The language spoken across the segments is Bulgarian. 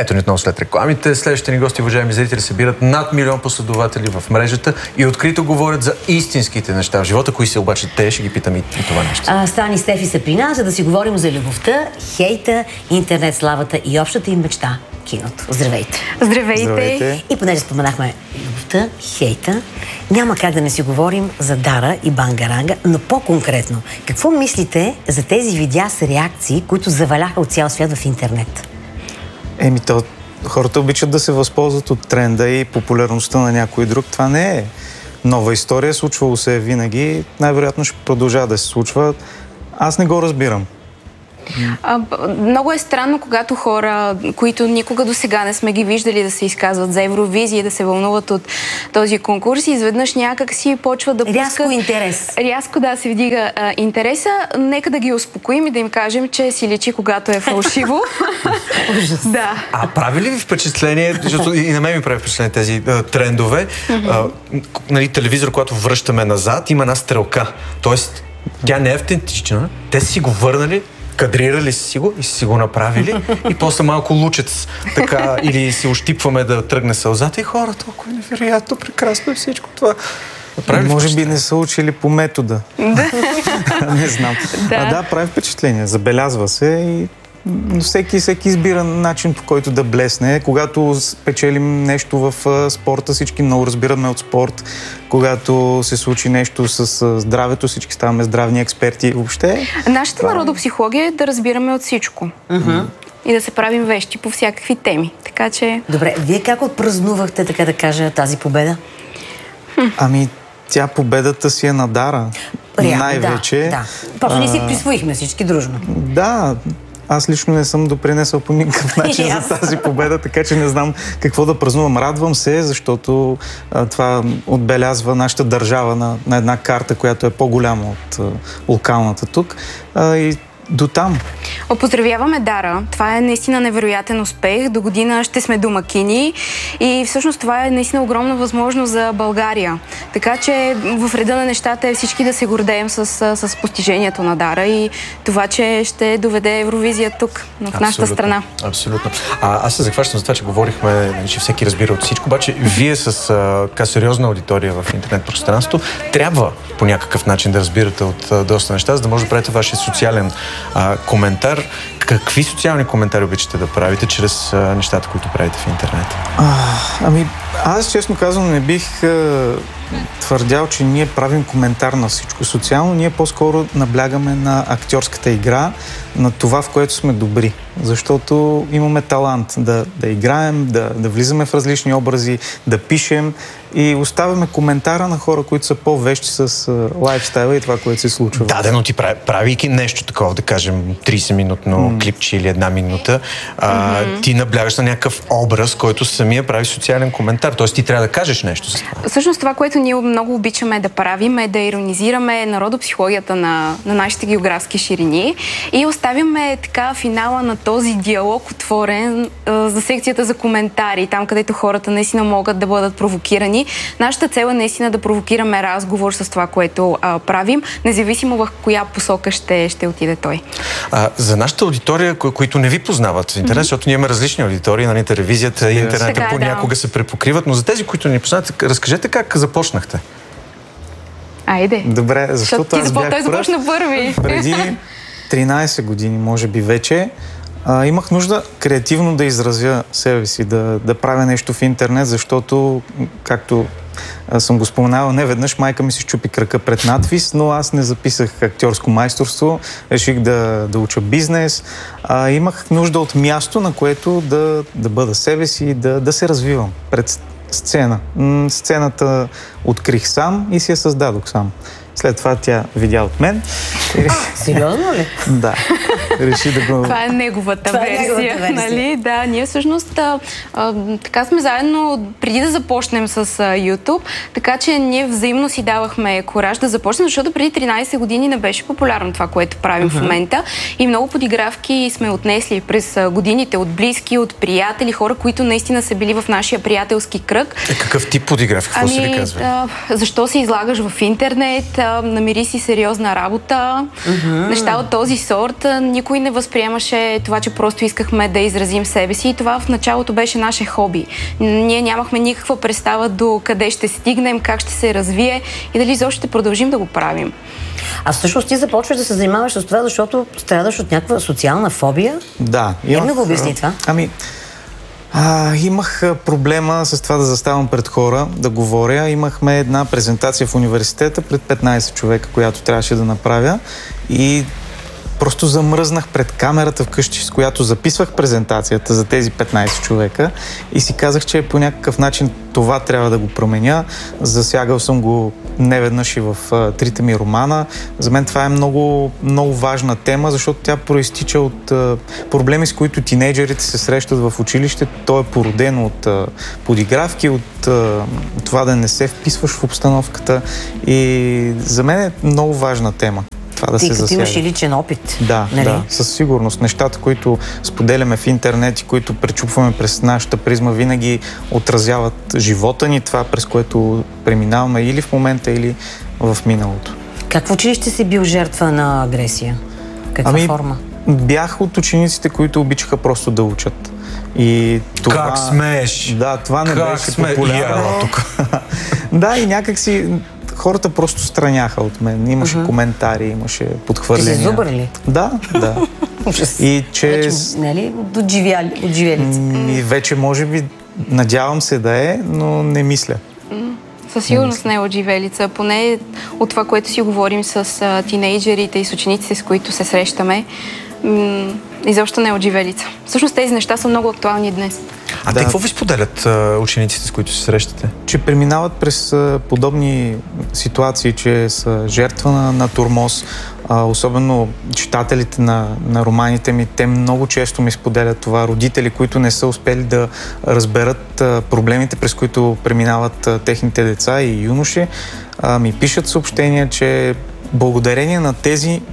Ето ни отново след рекламите. Следващите ни гости, уважаеми зрители, събират над 1 милион последователи в мрежата и открито говорят за истинските неща в живота. Кои са обаче те? Ще ги питам и това нещо. Стани Стефи са при нас, за да си говорим за любовта, хейта, интернет славата и общата им мечта – киното. Здравейте! Здравейте! И понеже споменахме любовта, хейта, няма как да не си говорим за Дара и Бангаранга, но по-конкретно. Какво мислите за тези видеа с реакции, които заваляха от цял свят в интернет? Хората обичат да се възползват от тренда и популярността на някой друг. Това не е нова история, случвало се винаги. Най-вероятно ще продължава да се случва. Аз не го разбирам. Много е странно, когато хора, които никога до сега не сме ги виждали да се изказват за Евровизия и да се вълнуват от този конкурс, и изведнъж някак си почват да пускат... Рязко интерес. Рязко се вдига интереса. Нека да ги успокоим и да им кажем, че си личи, когато е фалшиво. Да. Прави ли ви впечатление, защото и на мен ми прави впечатление тези трендове, телевизор, когато връщаме назад, има една стрелка. Тоест, тя не е автентична, те са си го върнали, кадрирали си го и си го направили и после малко лучец така или си ощипваме да тръгне сълзата и хората, толкова е невероятно, прекрасно е всичко това. Може би не са учили по метода. Не знам. Да, прави впечатление, забелязва се и всеки избира начин, по който да блесне. Когато спечелим нещо в спорта, всички много разбираме от спорт. Когато се случи нещо с здравето, всички ставаме здравни експерти. Въобще... Нашата народопсихология е да разбираме от всичко. И да се правим вещи по всякакви теми. Така че... Добре, вие как отпразнувахте, така да кажа, тази победа? Тя победата си е на Дара. Най-вече. Да. Просто ние си присвоихме всички дружно. Да. Аз лично не съм допринесъл по никакъв начин за тази победа, така че не знам какво да празнувам. Радвам се, защото това отбелязва нашата държава на една карта, която е по-голяма от локалната тук. И до там. Поздравяваме Дара. Това е наистина невероятен успех. До година ще сме домакини и всъщност това е наистина огромна възможност за България. Така че в реда на нещата е всички да се гордеем с постижението на Дара и това, че ще доведе Евровизия тук, в нашата страна. Абсолютно. Аз се захващам за това, че говорихме, че всеки разбира от всичко, обаче вие с сериозна аудитория в интернет пространството трябва по някакъв начин да разбирате от доста неща, за да може да правите вашия социален коментар. Какви социални коментари обичате да правите чрез нещата, които правите в интернет? Аз честно казвам не бих твърдял, че ние правим коментар на всичко социално. Ние по-скоро наблягаме на актьорската игра, на това, в което сме добри. Защото имаме талант да играем, да влизаме в различни образи, да пишем и оставяме коментара на хора, които са по-вещи с лайфстайла и това, което се случва. Да, но ти правейки нещо такова, да кажем 30-минутно клипче или 1 минута, ти наблягаш на някакъв образ, който самия прави социален коментар. Тоест ти трябва да кажеш нещо с това. Всъщност това, което ние много обичаме да правим, е да иронизираме народопсихологията на нашите географски ширини и оставяме така финала на този диалог отворен за секцията за коментари, там където хората наистина могат да бъдат провокирани. Нашата цел е наистина да провокираме разговор с това, което правим, независимо в коя посока ще отиде той. За нашата аудитория, които не ви познават в интернет, защото ние имаме различни аудитории, телевизията и интернета понякога се препокриват, но за тези, които не познават, разкажете как започнахте. Айде. Добре, защото той започна първи. Преди 13 години, може би вече, имах нужда креативно да изразя себе си, да правя нещо в интернет, защото, както съм го споменавал неведнъж, майка ми си щупи крака пред надпис, но аз не записах актьорско майсторство, реших да уча бизнес. Имах нужда от място, на което да бъда себе си и да се развивам пред сцена. Сцената открих сам и си я създадох сам. След това тя видя от мен. Сериозно ли? Да. Реши да го... Това е неговата версия. Нали? Да, ние всъщност така сме заедно преди да започнем с YouTube, така че ние взаимно си давахме кураж да започнем, защото преди 13 години не беше популярно това, което правим в момента и много подигравки сме отнесли през годините от близки, от приятели, хора, които наистина са били в нашия приятелски кръг. Какъв тип подигравки? Какво си ви казва? Защо се излагаш в интернет? Намери си сериозна работа. Неща от този сорт. Никой никой не възприемаше това, че просто искахме да изразим себе си и това в началото беше наше хоби. Ние нямахме никаква представа до къде ще стигнем, как ще се развие и дали изобщо ще продължим да го правим. А всъщност ти започваш да се занимаваш с това, защото страдаш от някаква социална фобия? Да. Как да го обясни това? Имах проблема с това да заставам пред хора, да говоря. Имахме една презентация в университета пред 15 човека, която трябваше да направя и просто замръзнах пред камерата вкъщи, с която записвах презентацията за тези 15 човека и си казах, че по някакъв начин това трябва да го променя. Засягал съм го неведнъж и в трите ми романа. За мен това е много, много важна тема, защото тя проистича от проблеми, с които тинейджерите се срещат в училище. То е породено от подигравки, от това да не се вписваш в обстановката и за мен е много важна тема. Ти като имаш и личен опит. Да, нали? Да, със сигурност. Нещата, които споделяме в интернет и които пречупваме през нашата призма, винаги отразяват живота ни, това през което преминаваме или в момента, или в миналото. Как в училище си бил жертва на агресия? Каква форма? Бях от учениците, които обичаха просто да учат. И това... Как смееш? Да, това не беше популярно. Да, и някак си... Хората просто страняха от мен. Имаше коментари, имаше подхвърляния. Ти си зубър ли? Да. И че... Нали? Отживелица. И вече може би, надявам се да е, но не мисля. Със сигурност не е отживелица. Поне от това, което си говорим с тинейджерите и с учениците, с които се срещаме, изобщо не е отживелица. Всъщност тези неща са много актуални днес. А те какво ви споделят учениците, с които се срещате? Че преминават през подобни ситуации, че са жертва на тормоз. Особено читателите на романите ми, те много често ми споделят това. Родители, които не са успели да разберат проблемите, през които преминават техните деца и юноши, ми пишат съобщения, че благодарение на тези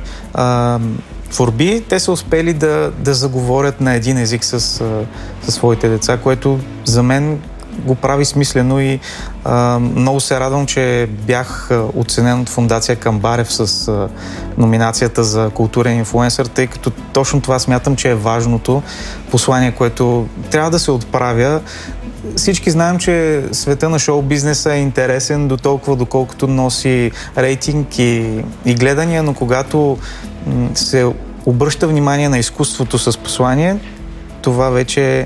творби, те са успели да заговорят на един език със своите деца, което за мен го прави смислено и много се радвам, че бях оценен от фондация Камбарев с номинацията за културен инфлуенсър, тъй като точно това смятам, че е важното послание, което трябва да се отправя. Всички знаем, че света на шоу-бизнеса е интересен до толкова, доколкото носи рейтинг и гледания, но когато се обръща внимание на изкуството с послание, това вече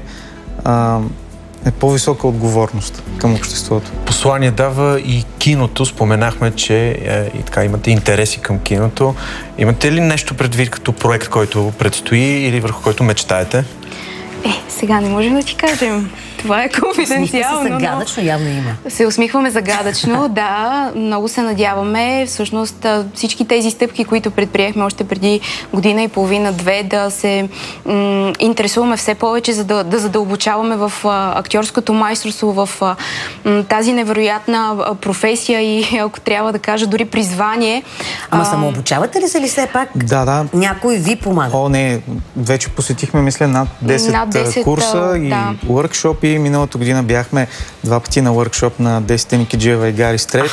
е по-висока отговорност към обществото. Послание дава и киното. Споменахме, че и така имате интереси към киното. Имате ли нещо предвид като проект, който предстои или върху който мечтаете? Сега не можем да ти кажем. Това е конфиденциално. Загадъчно явно има. Се усмихваме загадъчно, да. Много се надяваме. Всъщност всички тези стъпки, които предприехме още преди година и половина-две, да се интересуваме все повече, за да задълбочаваме в актьорското майсторство, в тази невероятна професия и, ако трябва да кажа, дори призвание. Ама самообучавате ли се ли все пак? Да. Някой ви помага? Не. Вече посетихме, мисля, над 10 курса и workshop. Миналата година бяхме 2 пъти на workshop на Десите Никиджиева и Гари Стреч,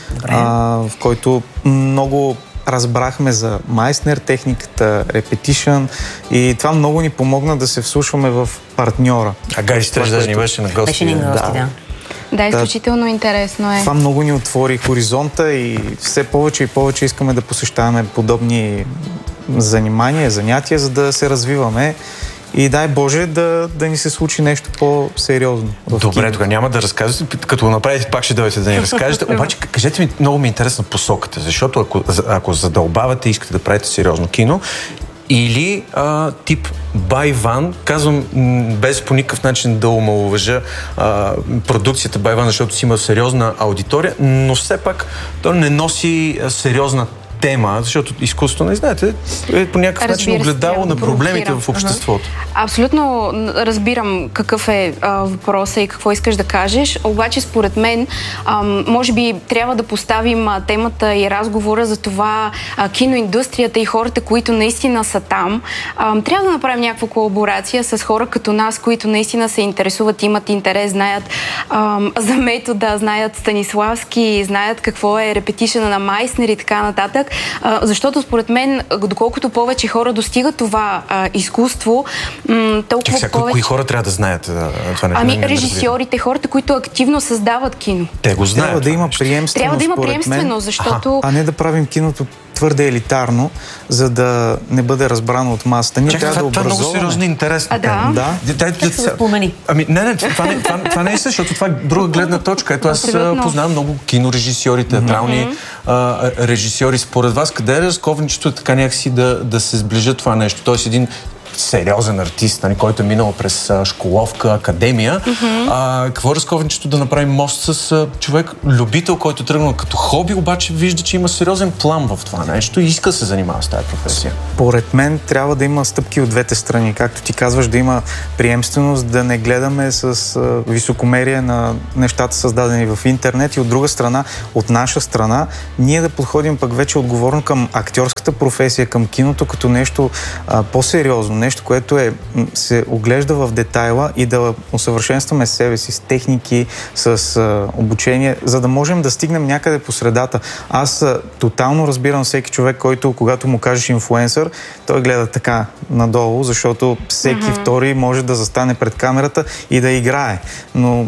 в който много разбрахме за Майснер, техниката, репетишън и това много ни помогна да се вслушваме в партньора. А Гари Стреч даже ни беше на гости. Беше ни на гости, да. Да, изключително интересно е. Това много ни отвори хоризонта и все повече и повече искаме да посещаваме подобни занятия, за да се развиваме. И дай Боже да ни се случи нещо по-сериозно. Добре, тогава няма да разказвате. Като го направите, пак ще дойдете да ни разкажете. Обаче, кажете ми, много ми е интересна посоката, защото ако задълбавате и искате да правите сериозно кино, или тип Байван, казвам без по никакъв начин да омаловажа продукцията Байван, защото си има сериозна аудитория, но все пак то не носи сериозна тема, защото изкуството, не знаете, е по някакъв начин огледало на проблемите в обществото. Абсолютно разбирам какъв е въпросът и какво искаш да кажеш, обаче според мен може би трябва да поставим темата и разговора за това киноиндустрията и хората, които наистина са там. Трябва да направим някаква колаборация с хора като нас, които наистина се интересуват, имат интерес, знаят за метода, знаят Станиславски, знаят какво е репетишъна на Майснер и така нататък. Защото според мен, доколкото повече хора достигат това изкуство, толкова повече... Кои хора трябва да знаят това нещо? Режисьорите, хората, които активно създават кино. Те го знаят. Трябва да има приемственост, трябва да има приемственост, защото... А не да правим киното твърде елитарно, за да не бъде разбрано от масата. Ние трябва да образоваме. Това е много сериозно и интересно. Как се спомени? Това не е защото това е друга гледна точка. Ето аз познавам много кинорежисьори, театрални режисьори. Според вас, къде е разковничето така някакси да се сближа това нещо? Тоест един сериозен артист, който е минал през школовка, академия. Какво е разковничето да направи мост с човек, любител, който тръгнал като хоби, обаче вижда, че има сериозен план в това нещо и иска да се занимава с тази професия? Поред мен трябва да има стъпки от двете страни. Както ти казваш, да има приемственост, да не гледаме с високомерие на нещата, създадени в интернет, и от друга страна, от наша страна, ние да подходим пък вече отговорно към актьорската професия, към киното, като нещо по-сериозно, нещо, което се оглежда в детайла, и да усъвършенстваме себе си с техники, с обучение, за да можем да стигнем някъде по средата. Аз тотално разбирам всеки човек, който, когато му кажеш инфлуенсър, той гледа така надолу, защото всеки втори може да застане пред камерата и да играе. Но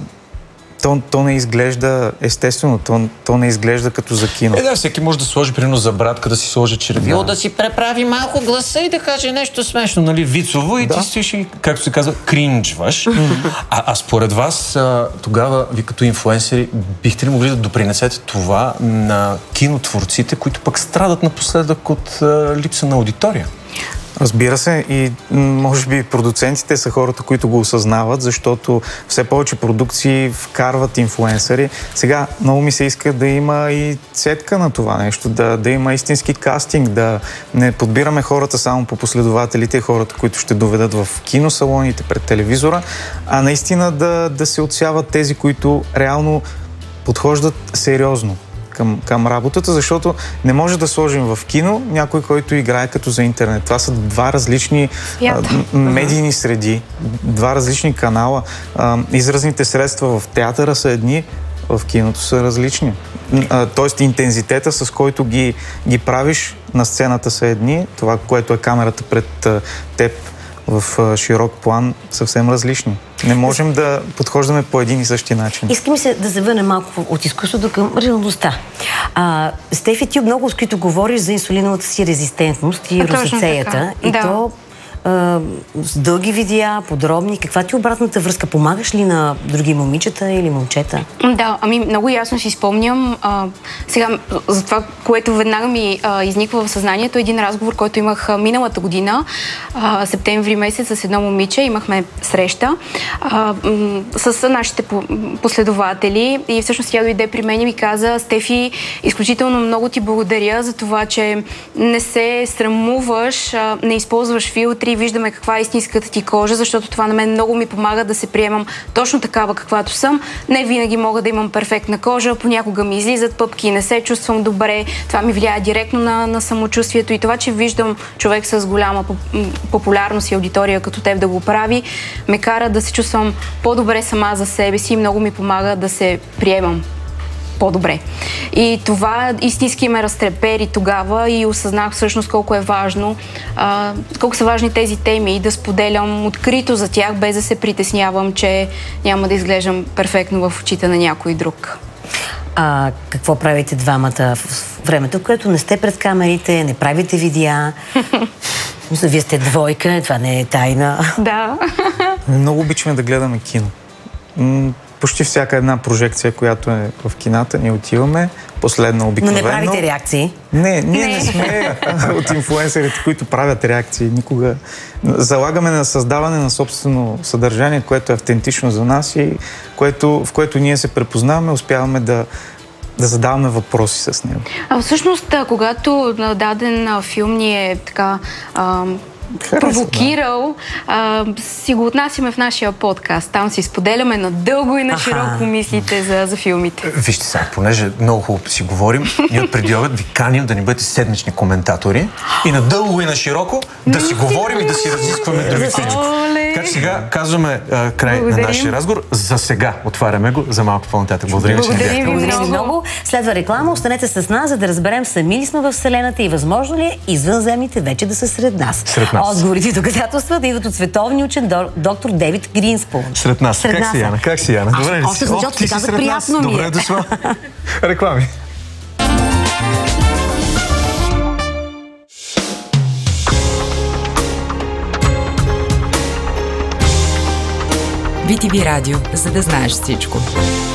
то не изглежда естествено, то не изглежда като за кино. Всеки може да сложи, примерно, за братка, да си сложи червила, да си преправи малко гласа и да каже нещо смешно, нали, вицово, и ти стоиш и, както се казва, кринджваш. А според вас, тогава, ви като инфлуенсери, бихте ли могли да допринесете това на кинотворците, които пък страдат напоследък от липса на аудитория? Разбира се, и може би продуцентите са хората, които го осъзнават, защото все повече продукции вкарват инфлуенсъри. Сега много ми се иска да има и цетка на това нещо, да има истински кастинг, да не подбираме хората само по последователите, хората, които ще доведат в киносалоните, пред телевизора, а наистина да се отсяват тези, които реално подхождат сериозно към работата, защото не може да сложим в кино някой, който играе като за интернет. Това са два различни медийни среди, два различни канала. Изразните средства в театъра са едни, в киното са различни. Тоест интензитета, с който ги правиш на сцената, са едни. Това, което е камерата пред теб в широк план, съвсем различни. Не можем да подхождаме по един и същи начин. Искам се да завърнем малко от изкуството към реалността. Стефи, ти много открито говориш за инсулиновата си резистентност и розацеята. И то с дълги видеа, подробни. Каква ти обратната връзка? Помагаш ли на други момичета или момчета? Да, много ясно си спомням. Сега, за това, което веднага ми изниква в съзнанието, един разговор, който имах миналата година, септември месец, с едно момиче. Имахме среща с нашите последователи и всъщност тя дойде при мен и ми каза: Стефи, изключително много ти благодаря за това, че не се срамуваш, не използваш филтри, виждаме каква е истинската ти кожа, защото това на мен много ми помага да се приемам точно такава, каквато съм. Не винаги мога да имам перфектна кожа, понякога ми излизат пъпки, не се чувствам добре, това ми влияе директно на самочувствието, и това, че виждам човек с голяма популярност и аудитория като теб да го прави, ме кара да се чувствам по-добре сама за себе си и много ми помага да се приемам по-добре. И това истински ме разтрепери тогава и осъзнах всъщност колко е важно, колко са важни тези теми и да споделям открито за тях, без да се притеснявам, че няма да изглеждам перфектно в очите на някой друг. Какво правите двамата в времето, което не сте пред камерите, не правите видеа? Вие сте двойка, това не е тайна. Да. Много обичаме да гледаме кино. Почти всяка една прожекция, която е в кината, ние отиваме, последно обикновено. Но не правите реакции? Не, ние не сме от инфлуенсърите, които правят реакции. Никога. Залагаме на създаване на собствено съдържание, което е автентично за нас и в което ние се препознаваме, успяваме да задаваме въпроси с него. Всъщност, когато даден филм ни е така провокирал, си го отнасяме в нашия подкаст. Там си споделяме надълго и на широко мислите за филмите. Вижте сега, понеже много хубаво си говорим, ние от преди обед ви каним да ни бъдете седмични коментатори и надълго и на широко да си говорим и да си разискваме други всичко. Така че сега казваме край Благодарим. на нашия разговор. За сега отваряме го за малко по-нататък. Благодарим, че ни бяхте. Благодаря ви много. Следва реклама. Останете с нас, за да разберем сами ли сме в Вселената и възможно ли е извънземните вече да са сред нас. Сред нас. Отговорите и доказателства да идват от световния учен доктор Дейвид Гринспун. Сред нас. Как си, Яна? Как си, Яна? Добре ли си? Още с началото ти казах, приятно ми е. Добре дошла. Реклами. BTV Радио, за да знаеш всичко.